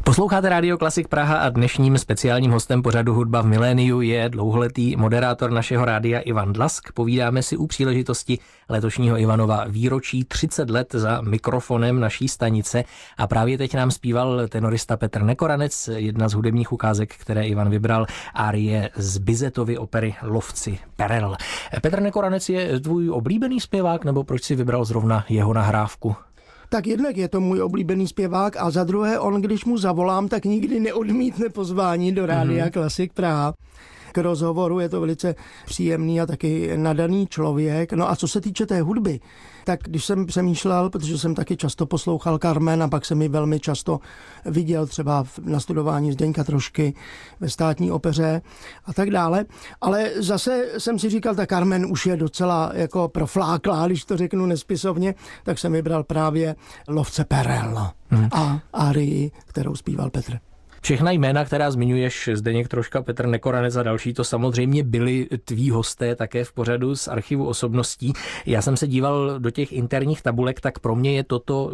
Posloucháte Rádio Klasik Praha a dnešním speciálním hostem pořadu Hudba v miléniu je dlouholetý moderátor našeho rádia Ivan Dlask. Povídáme si u příležitosti letošního Ivanova výročí 30 let za mikrofonem naší stanice a právě teď nám zpíval tenorista Petr Nekoranec, jedna z hudebních ukázek, které Ivan vybral, árie z Bizetovy opery Lovci perel. Petr Nekoranec je tvůj oblíbený zpěvák, nebo proč si vybral zrovna jeho nahrávku? Tak jednak je to můj oblíbený zpěvák a za druhé on, když mu zavolám, tak nikdy neodmítne pozvání do Rádia Klasik Praha. K rozhovoru je to velice příjemný a taky nadaný člověk. No a co se týče té hudby, tak když jsem přemýšlel, protože jsem taky často poslouchal Carmen a pak jsem ji velmi často viděl třeba na studování Zdeňka Trošky ve Státní opeře a tak dále. Ale zase jsem si říkal, ta Carmen už je docela jako profláklá, když to řeknu nespisovně, tak jsem vybral právě Lovce perel a árii, kterou zpíval Petr. Všechna jména, která zmiňuješ, Zdeněk Troška, Petr Nekoranec a další, to samozřejmě byli tví hosté také v pořadu z archivu osobností. Já jsem se díval do těch interních tabulek, tak pro mě je toto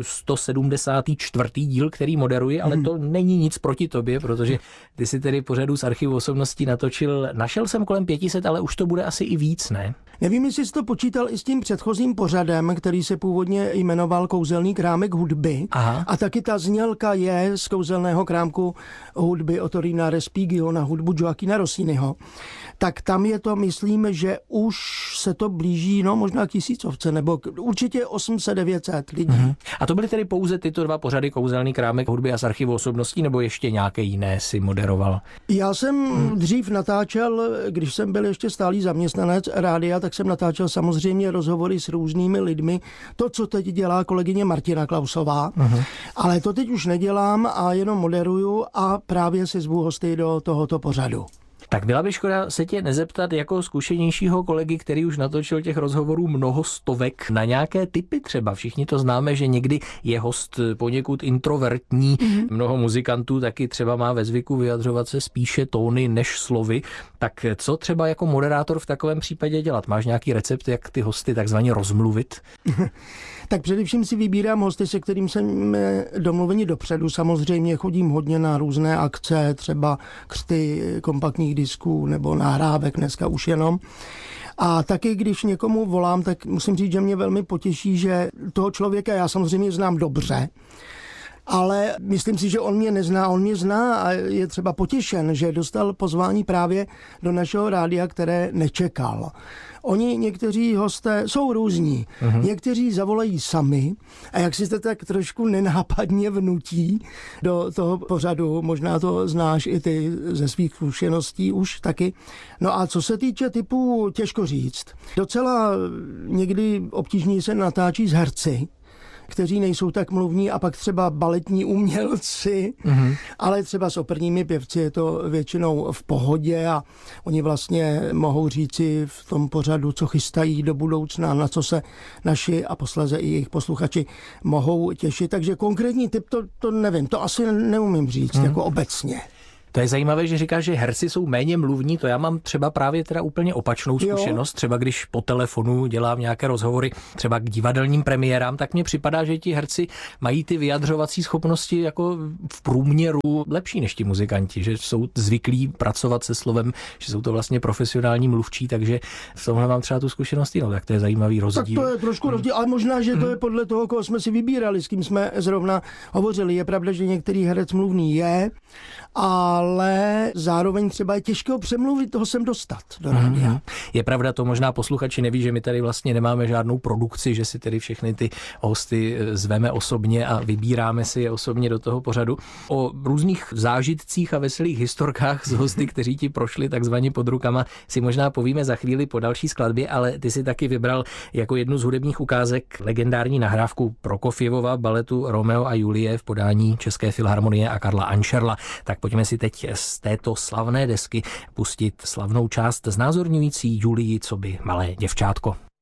174. díl, který moderuji, ale to není nic proti tobě, protože ty si tedy pořadu z archivu osobností natočil. Našel jsem kolem 500, ale už to bude asi i víc, ne? Nevím, jestli jsi to počítal i s tím předchozím pořadem, který se původně jmenoval Kouzelný krámek hudby. Aha. A taky ta znělka je z Kouzelného krámku hudby Otorina Respighiho na hudbu Gioacchina Rossiniho. Tak tam je to, myslím, že už se to blíží, možná k 1000, nebo určitě 800-900 lidí. A to byly tedy pouze tyto dva pořady, Kouzelný krámek hudby a z archivu osobností, nebo ještě nějaké jiné si moderoval? Já jsem dřív natáčel, když jsem byl ještě stálý zaměstnanec rádia, tak jsem natáčel samozřejmě rozhovory s různými lidmi. To, co teď dělá kolegyně Martina Klausová, ale to teď už nedělám a jenom moderuju a právě si zvu hosty do tohoto pořadu. Tak byla by škoda se tě nezeptat jako zkušenějšího kolegy, který už natočil těch rozhovorů mnoho stovek, na nějaké typy třeba. Všichni to známe, že někdy je host poněkud introvertní. Mnoho muzikantů taky třeba má ve zvyku vyjadřovat se spíše tóny než slovy. Tak co třeba jako moderátor v takovém případě dělat? Máš nějaký recept, jak ty hosty takzvaně rozmluvit? Tak především si vybírám hosty, se kterým jsem domluveni dopředu. Samozřejmě chodím hodně na různé akce, třeba křty kompaktních disků nebo nahrávek dneska už jenom. A taky, když někomu volám, tak musím říct, že mě velmi potěší, že toho člověka já samozřejmě znám dobře, ale myslím si, že on mě zná a je třeba potěšen, že dostal pozvání právě do našeho rádia, které nečekal. Oni, někteří hosté, jsou různí. Někteří zavolají sami a jak si to tak trošku nenápadně vnutí do toho pořadu, možná to znáš i ty ze svých zkušeností už taky. No a co se týče typu, těžko říct. Docela někdy obtížně se natáčí s herci, kteří nejsou tak mluvní, a pak třeba baletní umělci, ale třeba s operními pěvci je to většinou v pohodě a oni vlastně mohou říci v tom pořadu, co chystají do budoucna, na co se naši a posléze i jejich posluchači mohou těšit. Takže konkrétní typ, to nevím, to asi neumím říct jako obecně. To je zajímavé, že říkáš, že herci jsou méně mluvní, to já mám třeba právě teda úplně opačnou zkušenost. Třeba když po telefonu dělám nějaké rozhovory třeba k divadelním premiérám, tak mně připadá, že ti herci mají ty vyjadřovací schopnosti jako v průměru lepší než ti muzikanti, že jsou zvyklí pracovat se slovem, že jsou to vlastně profesionální mluvčí, takže v tomhle mám třeba tu zkušenost, tak to je zajímavý rozdíl. Tak to je trošku rozdíl, ale možná, že to je podle toho, koho jsme si vybírali, s kým jsme zrovna hovořili. Je pravda, že některý herec mluvný je, ale zároveň třeba je těžké ho přemluvit, toho sem dostat do rádia. Je pravda, to možná posluchači neví, že my tady vlastně nemáme žádnou produkci, že si tedy všechny ty hosty zveme osobně a vybíráme si je osobně do toho pořadu. O různých zážitcích a veselých historkách s hosty, kteří ti prošli takzvaně pod rukama, si možná povíme za chvíli po další skladbě, ale ty si taky vybral jako jednu z hudebních ukázek legendární nahrávku Prokofjevova baletu Romeo a Julie v podání České filharmonie a Karla Anšerla. Tak pojďme si teď z této slavné desky pustit slavnou část znázorňující Julii coby malé děvčátko.